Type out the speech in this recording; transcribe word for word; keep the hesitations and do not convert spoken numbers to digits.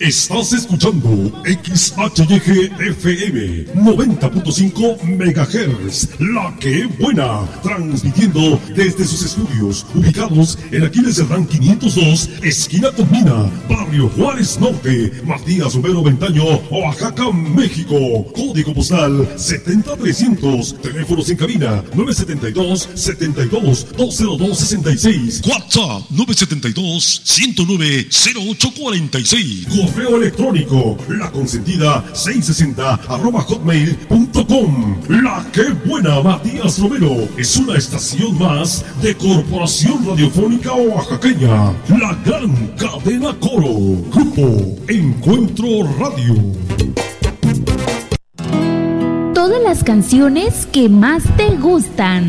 Estás escuchando X H Y G F M noventa punto cinco megahertz, La Que Buena, transmitiendo desde sus estudios ubicados en Aquiles Cerdán quinientos dos, esquina Tomina, Barrio Juárez Norte, Matías Romero Ventaño, Oaxaca, México. Código postal setenta trescientos. Teléfonos en cabina nueve setenta y dos, setenta y dos, doscientos dos sesenta y seis. WhatsApp nueve setenta y dos, ciento nueve, cero ocho cuarenta y seis. Correo electrónico la consentida seiscientos sesenta arroba hotmail punto com. La Que Buena, Matías Romero, es una estación más de Corporación Radiofónica Oaxaqueña, la gran cadena Coro. Grupo Encuentro Radio. Todas las canciones que más te gustan.